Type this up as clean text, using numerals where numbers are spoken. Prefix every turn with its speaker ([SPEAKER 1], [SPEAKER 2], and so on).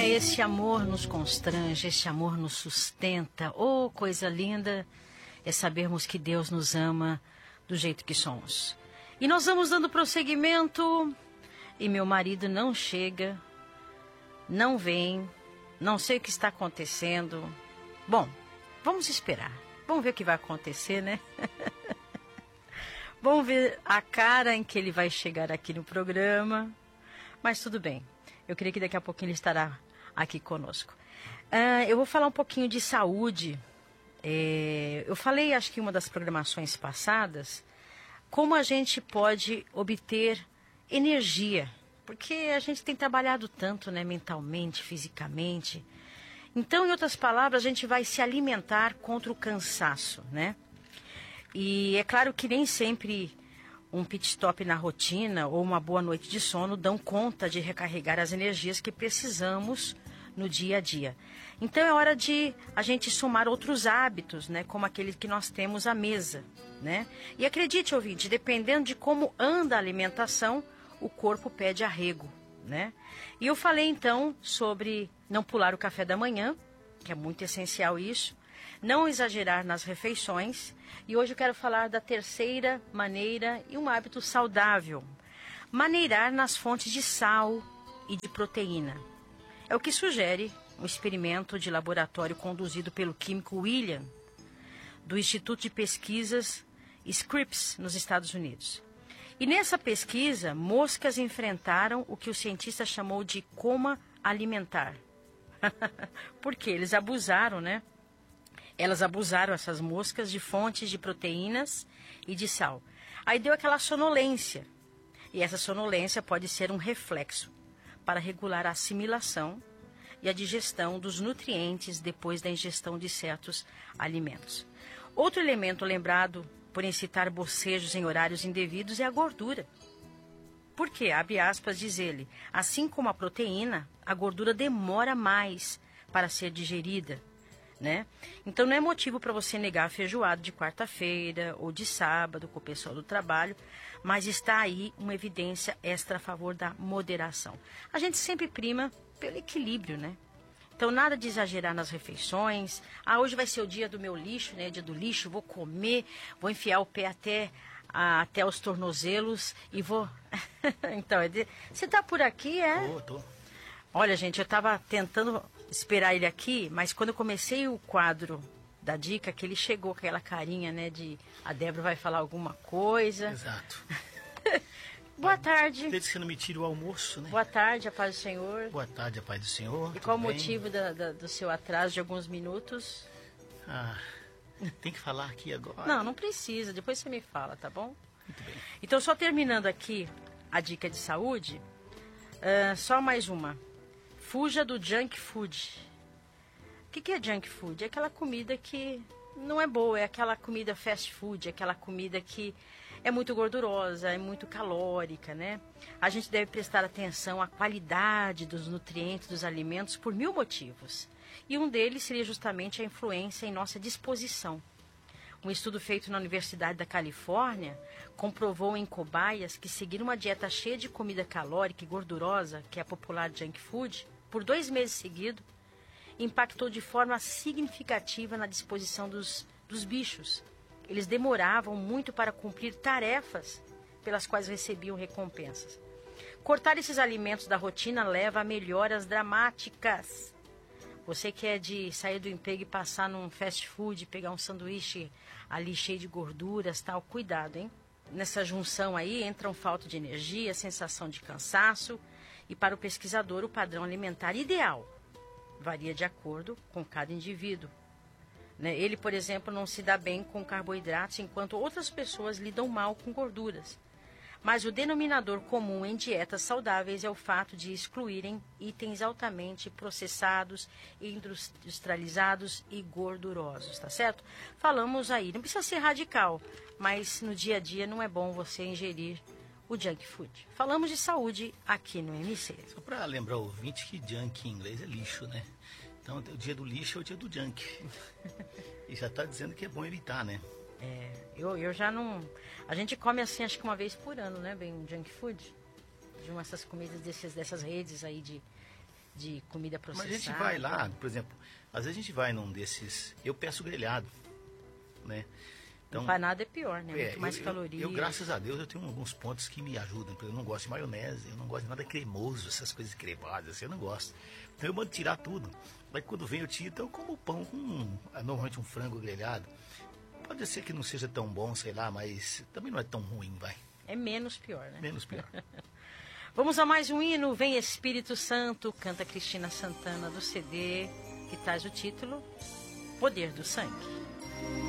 [SPEAKER 1] esse amor nos constrange, esse amor nos sustenta. Oh, coisa linda é sabermos que Deus nos ama do jeito que somos. E nós vamos dando prosseguimento e meu marido não chega, não vem, não sei o que está acontecendo. Bom, vamos esperar. Vamos ver o que vai acontecer, né? Vamos ver a cara em que ele vai chegar aqui no programa. Mas tudo bem. Eu creio que daqui a pouquinho ele estará aqui conosco. Eu vou falar um pouquinho de saúde. Eu falei, acho que em uma das programações passadas, como a gente pode obter energia. Porque a gente tem trabalhado tanto, né, mentalmente, fisicamente. Então, em outras palavras, a gente vai se alimentar contra o cansaço, né? E é claro que nem sempre um pit stop na rotina ou uma boa noite de sono dão conta de recarregar as energias que precisamos no dia a dia. Então é hora de a gente somar outros hábitos, né, como aquele que nós temos à mesa, né? E acredite, ouvinte, dependendo de como anda a alimentação, o corpo pede arrego, né? E eu falei então sobre não pular o café da manhã, que é muito essencial isso, não exagerar nas refeições. E hoje eu quero falar da terceira maneira e um hábito saudável. Maneirar nas fontes de sal e de proteína. É o que sugere um experimento de laboratório conduzido pelo químico William, do Instituto de Pesquisas Scripps, nos Estados Unidos. E nessa pesquisa, moscas enfrentaram o que o cientista chamou de coma alimentar. Porque eles abusaram, né? Elas abusaram, essas moscas, de fontes de proteínas e de sal. Aí deu aquela sonolência. E essa sonolência pode ser um reflexo para regular a assimilação e a digestão dos nutrientes depois da ingestão de certos alimentos. Outro elemento lembrado por incitar bocejos em horários indevidos é a gordura. Porque, abre aspas, diz ele, assim como a proteína, a gordura demora mais para ser digerida. Né? Então não é motivo para você negar a feijoada de quarta-feira ou de sábado com o pessoal do trabalho, mas está aí uma evidência extra a favor da moderação. A gente sempre prima pelo equilíbrio, né? Então nada de exagerar nas refeições. Hoje vai ser o dia do meu lixo, né? Dia do lixo, vou comer, vou enfiar o pé até os tornozelos e vou... Então, você está por aqui, é?
[SPEAKER 2] Tô.
[SPEAKER 1] Olha, gente, eu estava tentando esperar ele aqui, mas quando eu comecei o quadro da dica, que ele chegou com aquela carinha, né, de a Débora vai falar alguma coisa.
[SPEAKER 2] Exato.
[SPEAKER 1] Boa tarde.
[SPEAKER 2] Desde que você não me tira o almoço, né?
[SPEAKER 1] Boa tarde, a paz do Senhor.
[SPEAKER 2] Boa tarde, a paz do Senhor.
[SPEAKER 1] E qual o motivo do seu atraso de alguns minutos?
[SPEAKER 2] Tem que falar aqui agora?
[SPEAKER 1] Não precisa, depois você me fala, tá bom?
[SPEAKER 2] Muito bem.
[SPEAKER 1] Então, só terminando aqui a dica de saúde, só mais uma. Fuja do junk food. O que é junk food? É aquela comida que não é boa, é aquela comida fast food, é aquela comida que é muito gordurosa, é muito calórica, né? A gente deve prestar atenção à qualidade dos nutrientes dos alimentos por 1000 motivos. E um deles seria justamente a influência em nossa disposição. Um estudo feito na Universidade da Califórnia comprovou em cobaias que seguir uma dieta cheia de comida calórica e gordurosa, que é a popular junk food, por 2 meses seguidos, impactou de forma significativa na disposição dos bichos. Eles demoravam muito para cumprir tarefas pelas quais recebiam recompensas. Cortar esses alimentos da rotina leva a melhoras dramáticas. Você que é de sair do emprego e passar num fast food, pegar um sanduíche ali cheio de gorduras, tal, cuidado, hein? Nessa junção aí entram falta de energia, sensação de cansaço e para o pesquisador o padrão alimentar ideal varia de acordo com cada indivíduo. Né? Ele, por exemplo, não se dá bem com carboidratos, enquanto outras pessoas lidam mal com gorduras. Mas o denominador comum em dietas saudáveis é o fato de excluírem itens altamente processados, industrializados e gordurosos, tá certo? Falamos aí, não precisa ser radical, mas no dia a dia não é bom você ingerir o junk food. Falamos de saúde aqui no MC.
[SPEAKER 2] Só para lembrar o ouvinte que junk em inglês é lixo, né? Então o dia do lixo é o dia do junk. E já está dizendo que é bom evitar, né?
[SPEAKER 1] Eu já não... A gente come assim, acho que uma vez por ano, né? Bem, junk food. De uma dessas comidas dessas redes aí de comida processada.
[SPEAKER 2] Mas a gente vai lá, por exemplo, às vezes a gente vai num desses, eu peço grelhado, né? Então,
[SPEAKER 1] empanado é pior, né? Muito mais calorias.
[SPEAKER 2] Eu, graças a Deus, eu tenho alguns pontos que me ajudam. Eu não gosto de maionese, eu não gosto de nada cremoso, essas coisas cremadas, assim, eu não gosto. Então eu mando tirar tudo. Aí quando vem eu tiro, então eu como pão com normalmente um frango grelhado. Pode ser que não seja tão bom, sei lá, mas também não é tão ruim, vai.
[SPEAKER 1] É menos pior, né?
[SPEAKER 2] Menos pior.
[SPEAKER 1] Vamos a mais um hino, Vem Espírito Santo, canta Cristina Santana do CD, que traz o título Poder do Sangue.